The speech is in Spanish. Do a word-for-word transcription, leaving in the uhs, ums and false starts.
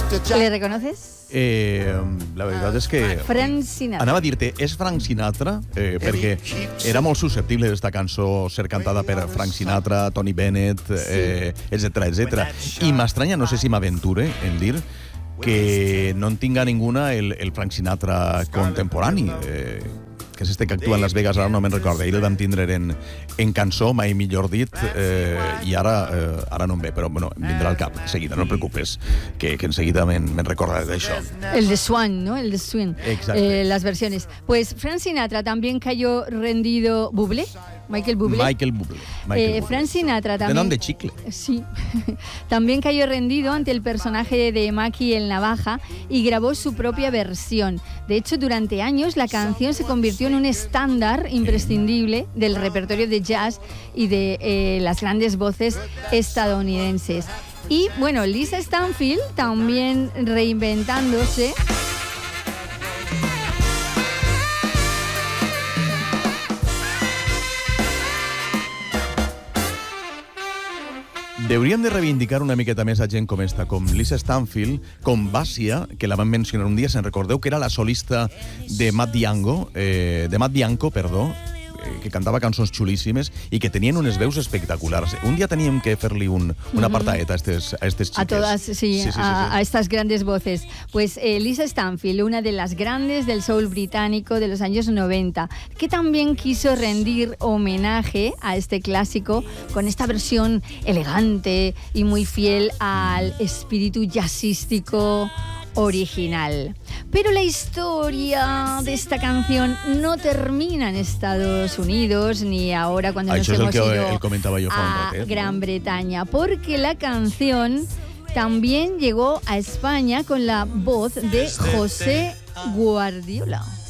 ¿Le reconoces? Eh, la veritat és que... Frank Sinatra. Anava a dir-te, és Frank Sinatra, eh, perquè era molt susceptible d'esta cançó ser cantada per Frank Sinatra, Tony Bennett, eh, etcètera, etcètera. I m'estranya, no sé si m'aventure en dir, que no en tinga ninguna el, el Frank Sinatra contemporani, eh, que és este que actua en Las Vegas, ara no me'n recordo. Ahir el vam tindre en, en cançó, mai millor dit, eh, i ara, eh, ara no em ve, però bueno, em vindrà al cap de seguida, no et preocupes, que, que en seguida me'n, me'n recordaré d'això. El de Swan, ¿no? El de Swing. Exacto. Eh, las versiones. Pues Frank Sinatra también cayó rendido. ¿Bublé? Michael Bublé. Michael Bublé. Michael Eh, Bublé. Frank Sinatra De también. nom de chicle. Sí. También cayó rendido ante el personaje de Maki el Navaja y grabó su propia versión. De hecho, durante años la canción se convirtió en un estándar imprescindible del repertorio de jazz y de eh, las grandes voces estadounidenses. Y bueno, Lisa Stanfield también reinventándose. Deuríem de reivindicar una miqueta més a gent com esta, com Lisa Stanfield, com Basia, que la van mencionar un dia, se'n recordeu, que era la solista de Matt Bianco, eh, de Matt Bianco, perdó, eh, que cantava cançons xulíssimes i que tenien unes veus espectaculars. Un dia teníem que fer-li un, un apartadet a estes, a estes xiques. A todas, sí, sí, sí, sí, a, sí. a estas grandes voces. Pues eh, Lisa Stanfield, una de las grandes del soul británico de los años noventa, que también quiso rendir homenaje a este clásico con esta versión elegante y muy fiel al espíritu jazzístico original. Pero la historia de esta canción no termina en Estados Unidos ni ahora cuando Això nos és el hemos que ido el comentava jo fa un a ratet, Gran no? Bretaña, porque la canción también llegó a España con la voz de José Guardiola.